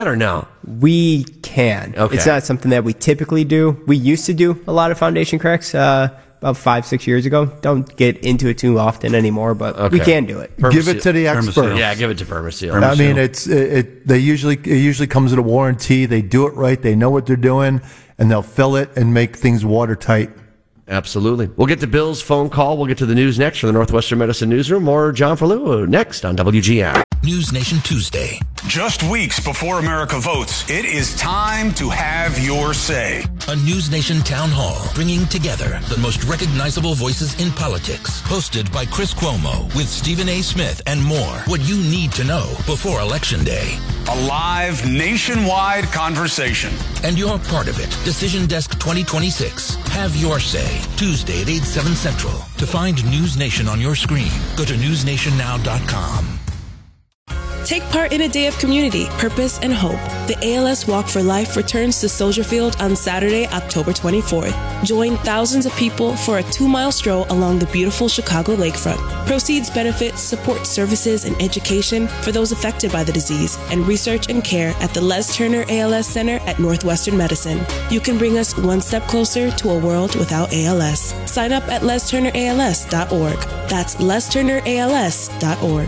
or no? We can. Okay. It's not something that we typically do. We used to do a lot of foundation corrects about 5-6 years ago. Don't get into it too often anymore, but we can do it. Give it to the expert. Yeah, give it to Permaseal. I mean, it usually comes with a warranty. They do it right. They know what they're doing, and they'll fill it and make things watertight. Absolutely. We'll get to Bill's phone call. We'll get to the news next from the Northwestern Medicine Newsroom. More John Ferluo next on WGN. News Nation Tuesday. Just weeks before America votes, it is time to have your say. A News Nation town hall bringing together the most recognizable voices in politics. Hosted by Chris Cuomo with Stephen A. Smith and more. What you need to know before Election Day. A live nationwide conversation. And you're part of it. Decision Desk 2026. Have your say. Tuesday at 8/7 Central. To find News Nation on your screen, go to newsnationnow.com. Take part in a day of community, purpose, and hope. The ALS Walk for Life returns to Soldier Field on Saturday, October 24th. Join thousands of people for a 2-mile stroll along the beautiful Chicago lakefront. Proceeds benefit support services and education for those affected by the disease and research and care at the Les Turner ALS Center at Northwestern Medicine. You can bring us one step closer to a world without ALS. Sign up at lesturnерals.org. That's lesturnерals.org.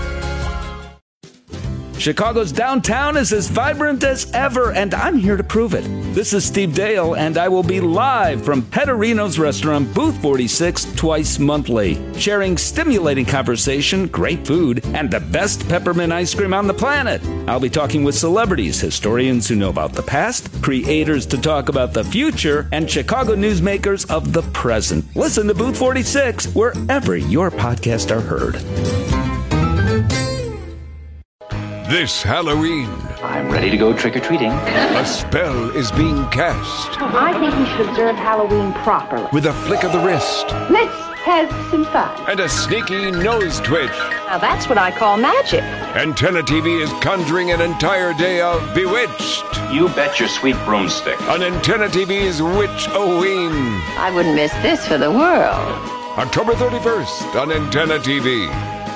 Chicago's downtown is as vibrant as ever, and I'm here to prove it. This is Steve Dale, and I will be live from Petterino's restaurant, Booth 46, twice monthly, sharing stimulating conversation, great food, and the best peppermint ice cream on the planet. I'll be talking with celebrities, historians who know about the past, creators to talk about the future, and Chicago newsmakers of the present. Listen to Booth 46 wherever your podcasts are heard. This Halloween, I'm ready to go trick-or-treating. a spell is being cast I think we should observe Halloween properly. with a flick of the wrist Let's have some fun. and a sneaky nose twitch. Now that's what I call magic. Antenna TV is conjuring an entire day of Bewitched You bet your sweet broomstick. on Antenna TV's Witch-O-Ween. I wouldn't miss this for the world. October 31st on Antenna TV.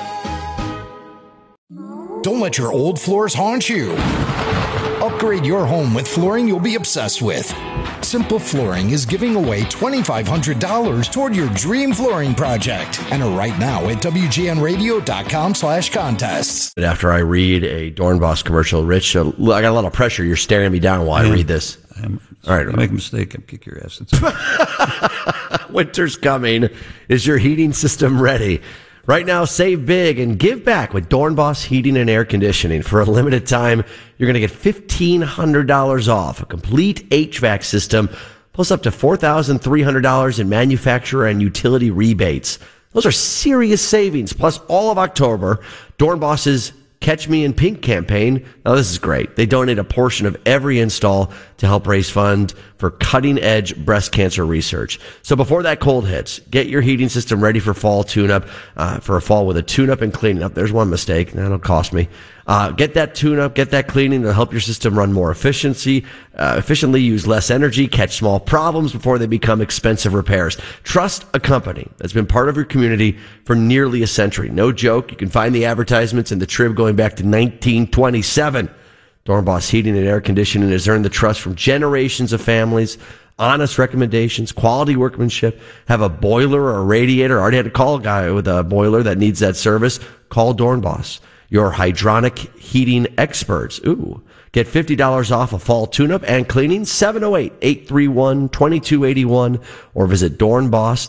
Don't let your old floors haunt you. Upgrade your home with flooring you'll be obsessed with. Simple Flooring is giving away $2,500 toward your dream flooring project. Enter right now at WGNradio.com/contests. After I read a Dornbos commercial, Rich, I got a lot of pressure. You're staring me down while I read this. All right. If I make a mistake, I'll kick your ass. Winter's coming. Is your heating system ready? Right now, save big and give back with Dornbos Heating and Air Conditioning. For a limited time, you're going to get $1,500 off a complete HVAC system, plus up to $4,300 in manufacturer and utility rebates. Those are serious savings. Plus, all of October, Dornbos's Catch Me in Pink campaign. Now, this is great. They donate a portion of every install to help raise funds for cutting-edge breast cancer research. So before that cold hits, get your heating system ready for fall tune-up, for a fall with a tune-up and cleaning up. There's one mistake. That'll cost me. Get that tune-up, get that cleaning. It'll help your system run more efficiently, use less energy, catch small problems before they become expensive repairs. Trust a company that's been part of your community for nearly a century. No joke. You can find the advertisements in the Trib going back to 1927. Dornbos Heating and Air Conditioning has earned the trust from generations of families. Honest recommendations, quality workmanship. Have a boiler or a radiator. I already had to call a guy with a boiler that needs that service. Call Dornbos, your hydronic heating experts. Ooh. Get $50 off a fall tune-up and cleaning, 708-831-2281, or visit Dornbos,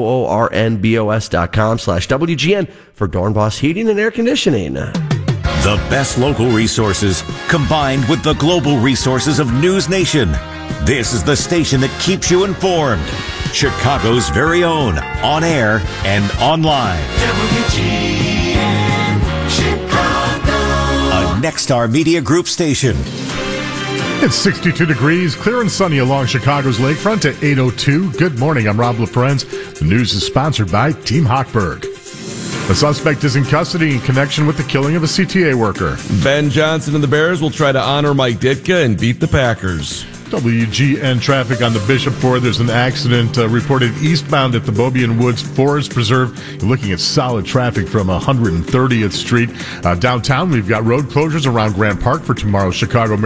DOORNBOS.com/WGN for Dornbos Heating and Air Conditioning. The best local resources combined with the global resources of News Nation. This is the station that keeps you informed. Chicago's very own, on air and online. WGN Chicago. A Nexstar Media Group station. It's 62 degrees, clear and sunny along Chicago's lakefront at 8:02. Good morning, I'm Rob LaFrenz. The news is sponsored by Team Hochberg. The suspect is in custody in connection with the killing of a CTA worker. Ben Johnson and the Bears will try to honor Mike Ditka and beat the Packers. WGN traffic on the Bishop Ford. There's an accident reported eastbound at the Beaubien Woods Forest Preserve. You're looking at solid traffic from 130th Street. Downtown, we've got road closures around Grant Park for tomorrow's Chicago